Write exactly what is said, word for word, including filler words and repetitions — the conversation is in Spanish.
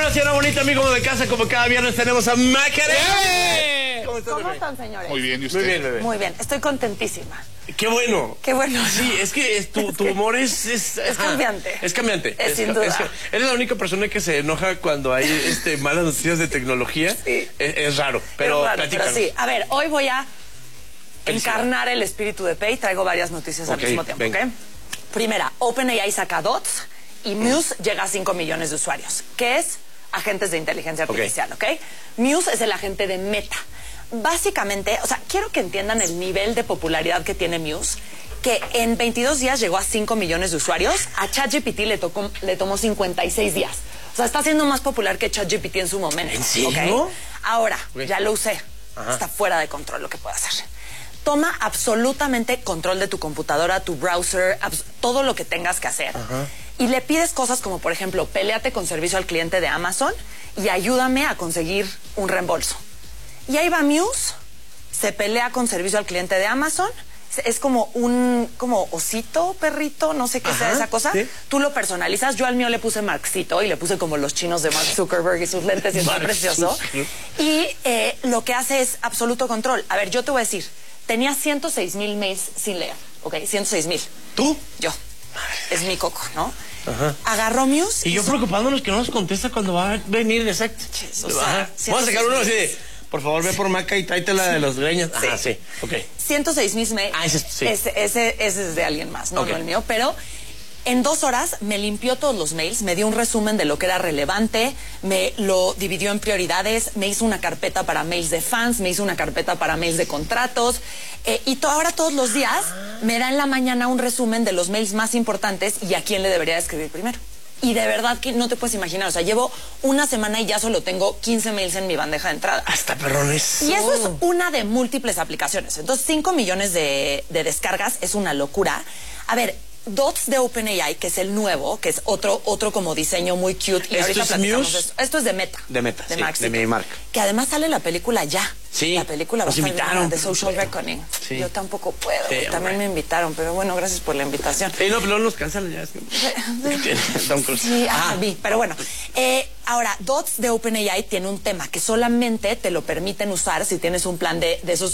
buena, señora bonita, amigo de casa, como cada viernes tenemos a Macarena. ¿Cómo están, ¿Cómo están, señores? Muy bien, ¿y usted? Muy bien, bebé. Muy bien, estoy contentísima. Qué bueno. Qué bueno. Sí, es que es, tu, tu humor es... Es, es cambiante. Es cambiante. Es, es sin duda. Es, eres la única persona que se enoja cuando hay este, malas noticias de tecnología. Sí. Es, es raro, pero es raro, pero sí. A ver, hoy voy a encarnar el espíritu de Pei. Traigo varias noticias okay, al mismo tiempo, venga. ¿Ok? Primera, OpenAI saca Dots y Muse mm. llega a cinco millones de usuarios. ¿Qué es? Agentes de inteligencia artificial, ¿ok? ¿Ok? Muse es el agente de Meta. Básicamente, o sea, quiero que entiendan el nivel de popularidad que tiene Muse, que en veintidós días llegó a cinco millones de usuarios. A ChatGPT le, tocó, le tomó cincuenta y seis días. O sea, está siendo más popular que ChatGPT en su momento. ¿En serio? ¿Okay? Ahora, okay. ya lo usé. Ajá. Está fuera de control lo que puede hacer. Toma absolutamente control de tu computadora, tu browser, todo lo que tengas que hacer. Ajá. Y le pides cosas como, por ejemplo, péleate con servicio al cliente de Amazon y ayúdame a conseguir un reembolso. Y ahí va Muse, se pelea con servicio al cliente de Amazon, es como un como osito, perrito, no sé qué Ajá, sea esa cosa. ¿Sí? Tú lo personalizas, yo al mío le puse Marxito y le puse como los chinos de Mark Zuckerberg y sus lentes y está precioso. Y eh, lo que hace es absoluto control. A ver, yo te voy a decir, tenía ciento seis mil mails sin leer, ¿ok? ciento seis mil. ¿Tú? Yo. Es mi coco, ¿no? Ajá. Agarró Muse. Y yo preocupándonos que no nos contesta cuando va a venir, exacto. O sea, vamos a sacar uno así de, por favor, ve por Maca y tráete la sí. de los greñas. Sí. Ah, sí, ok. ciento seis mil mails. Ah, ese, sí. ese, ese, ese es de alguien más, no, okay. no el mío, pero en dos horas me limpió todos los mails, me dio un resumen de lo que era relevante, me lo dividió en prioridades, me hizo una carpeta para mails de fans, me hizo una carpeta para mails de contratos, eh, y to ahora todos los días me da en la mañana un resumen de los mails más importantes y a quién le debería escribir primero. Y de verdad que no te puedes imaginar, o sea, llevo una semana y ya solo tengo quince mails en mi bandeja de entrada. Hasta perrones. Y eso es una de múltiples aplicaciones. Entonces, cinco millones de, de descargas es una locura. A ver, Dots de OpenAI, que es el nuevo, que es otro otro como diseño muy cute. Y ¿Esto ahorita es platicamos Muse? esto. Esto es de Meta. De Meta, de sí, Max de mi marca. Que además sale la película ya. Sí. La película va nos a salir invitaron. de Social Reckoning. Sí. Yo tampoco puedo. Sí, también hombre. me invitaron, pero bueno, gracias por la invitación. Sí, no, pero no nos cancelan ya. Es que... sí, ah, ah. vi, pero bueno. Eh, ahora, Dots de OpenAI tiene un tema que solamente te lo permiten usar si tienes un plan de, de esos